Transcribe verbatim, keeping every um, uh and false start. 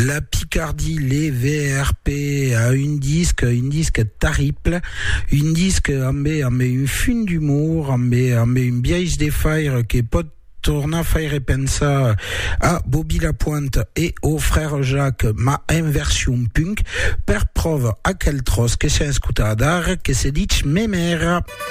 la Picardie, les V R P, à une disque, une disque terrible, une disque amb amb une fune d'humour, amb amb une biaix de faire qui pot tornar a faire pensa a Bobby Lapointe et au frère Jacques ma inversion punk per prova aquel tros que s'ha escutat d'ara que se dit memera.